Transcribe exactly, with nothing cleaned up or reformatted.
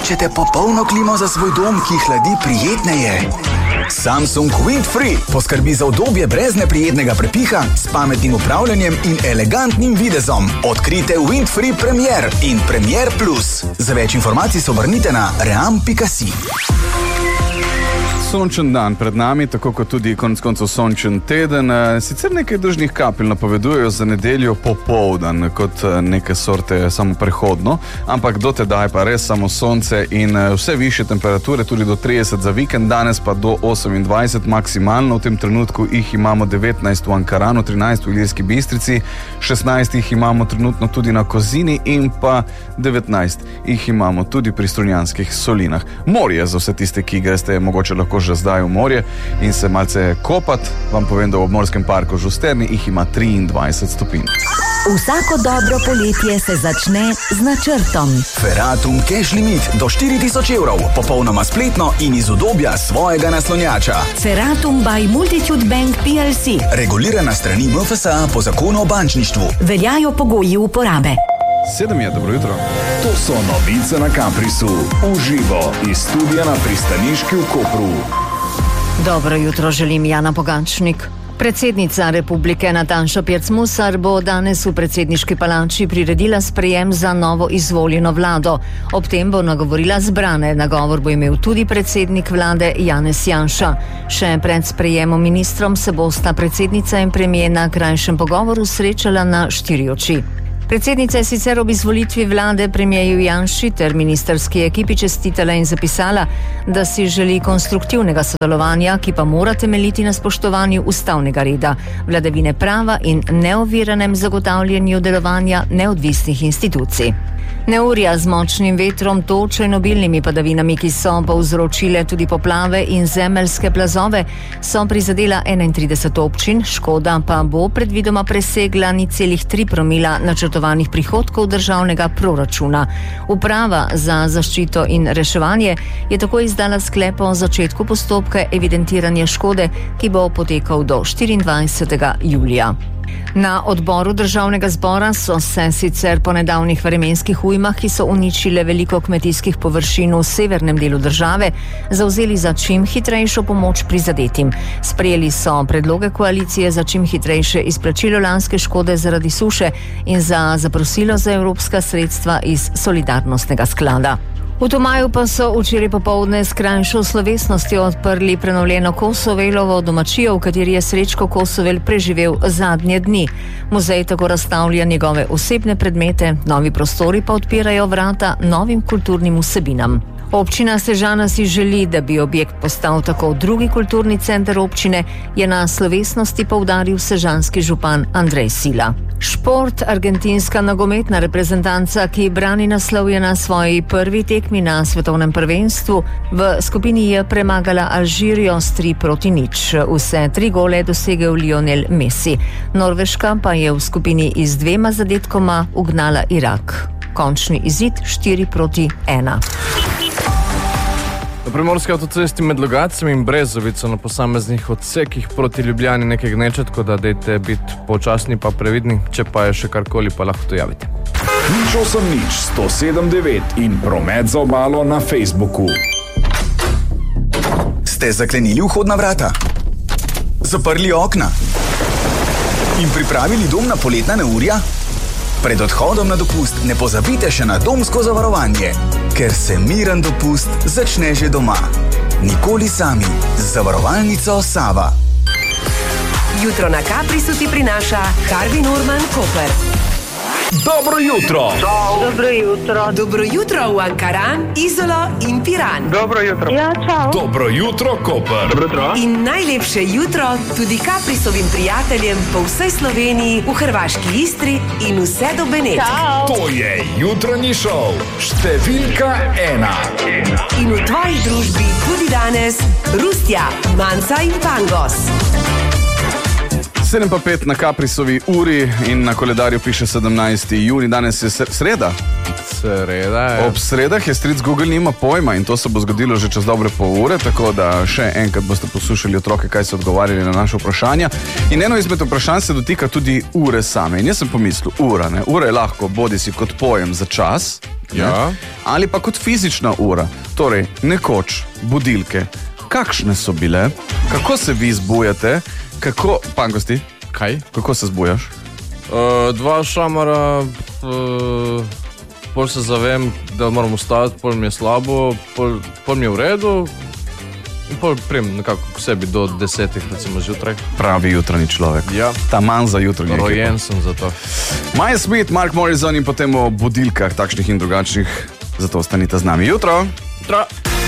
Iščete popolno klimo za svoj dom, ki hladi prijetneje? Samsung Windfree poskrbi za udobje brez neprijetnega prepiha, s pametnim upravljanjem in elegantnim videzom. Odkrite Windfree Premier in Premier Plus. Za več informacij se obrnite na ream pika si. Sončen dan pred nami, tako kot tudi konec koncev sončen teden. Sicer nekaj dežnih kapelj napovedujejo za nedeljo popoldan, kot neke sorte samo prehodno, ampak do tedaj pa res samo sonce in vse višje temperature, tudi do trideset za vikend, danes pa do osemindvajset maksimalno. V tem trenutku jih imamo devetnajst v Ankaranu, trinajst v Ilirski Bistrici, šestnajst jih imamo trenutno tudi na Kozini in pa devetnajst jih imamo tudi pri Strunjanskih solinah. Morje za vse tiste, ki greste mogoče lahko že zdaj v morje in se malce kopat. Vam povem, da v obmorskem parku Žusterni jih ima triindvajset stopinj. Vsako dobro poletje se začne z načrtom. Ferratum Cash Limit do štiri tisoč evrov, popolnoma spletno in iz udobja svojega naslonjača. Ferratum by Multitude Bank P L C. Regulirana strani M F S A po zakonu o bančništvu. Veljajo pogoji uporabe. Sedem je, dobro jutro. To so novice na Caprisu. Uživo iz studia na Pristaniški v Kopru. Dobro jutro želim, Jana Pogačnik. Predsednica Republike Nataša Pirc Musar bo danes v predsedniški palači priredila sprejem za novo izvoljeno vlado. Ob tem bo nagovorila zbrane. Nagovor bo imel tudi predsednik vlade Janez Janša. Še pred sprejemom ministrom se bosta predsednica in premijer na krajšem pogovoru srečala na štiri oči. Predsednica je sicer ob izvolitvi vlade premijeju Janši ter ministerski ekipi čestitala in zapisala, da si želi konstruktivnega sodelovanja, ki pa mora temeljiti na spoštovanju ustavnega reda, vladavine prava in neoviranem zagotavljanju delovanja neodvisnih institucij. Neurja z močnim vetrom, točo in obilnimi padavinami, ki so povzročile tudi poplave in zemeljske plazove, so prizadela enaintrideset občin, škoda pa bo predvidoma presegla nič celih tri promila načrtovanih prihodkov državnega proračuna. Uprava za zaščito in reševanje je tako izdala sklep o začetku postopka evidentiranja škode, ki bo potekal do štiriindvajsetega julija. Na odboru državnega zbora so se sicer po nedavnih vremenskih ujmah, ki so uničile veliko kmetijskih površin v severnem delu države, zavzeli za čim hitrejšo pomoč prizadetim. Sprejeli so predloge koalicije za čim hitrejše izplačilo lanske škode zaradi suše in za zaprosilo za evropska sredstva iz solidarnostnega sklada. V Tomaju pa so včeraj popoldne s krajšo slovesnostjo odprli prenovljeno Kosovelovo domačijo, v kateri je Srečko Kosovel preživel zadnje dni. Muzej tako razstavlja njegove osebne predmete, novi prostori pa odpirajo vrata novim kulturnim vsebinam. Občina Sežana si želi, da bi objekt postal tako drugi kulturni center občine, je na slovesnosti poudaril sežanski župan Andrej Sila. Šport, argentinska nogometna reprezentanca, ki brani naslov, je na svoji prvi tekmi na svetovnem prvenstvu v skupini J premagala Alžirijo s tri proti nič. Vse tri gole je dosegel Lionel Messi. Norveška pa je v skupini iz dvema zadetkoma ugnala Irak. Končni izid štiri proti ena. Na primorski avtocesti med Logatcem in Brezovico na posameznih odsekih proti Ljubljani nekaj gneče, tako da dejte biti počasni pa previdni, če pa je še karkoli, pa lahko to javite. Nič osem nič sto sedem devet in promet za obalo na Facebooku. Ste zaklenili vhodna vrata? Zaprli okna? In pripravili dom na poletna neurja? Pred odhodom na dopust ne pozabite še na domsko zavarovanje, ker se miren dopust začne že doma. Nikoli sami z zavarovalnico Sava. Jutro na Caprisu ti prinaša Harvey Norman Koper. Dobro jutro! Dobro jutro. Dobro jutro v Ankaran, Izolo in Piran. Dobro jutro. Ja, čau. Dobro jutro, Koper! Dobro jutro. In najlepše jutro tudi Caprisovim prijateljem po vsej Sloveniji, v hrvaški Istri in vse do Benetk. Čau. To je jutranji šov, številka ena. In v tvoji družbi tudi danes Rustja, Manca in Pangos. sedem pa pet na Caprisovi uri in na koledarju piše sedemnajsti junij, danes je sreda. Sreda je. Ob sredah je stric Google nima pojma in to se bo zgodilo že čez dobre pol ure, tako da še enkrat boste poslušali otroke, kaj so odgovarjali na naše vprašanja. In eno izmed vprašanj se dotika tudi ure same. In jaz sem pomislil, ura, ne? Ura je lahko bodi si kot pojem za čas, Ja. ali pa kot fizična ura. Torej, nekoč budilke. Kakšne so bile? Kako se vi zbujate? Kako, pangosti? Kaj? Kako se zbujaš? Uh, dva šamara, uh, pol se zavem, da moram vstati, pol mi je slabo, pol, pol mi je v redu in pol prijem nekako k sebi do desetih, recimo zjutraj. Pravi jutranji človek. Ja. Taman za jutranji. Rojen sem za to. Maja Smith, Mark Morrison in potem o budilkah takšnih in drugačnih. Zato ostanite z nami jutro. Jutro.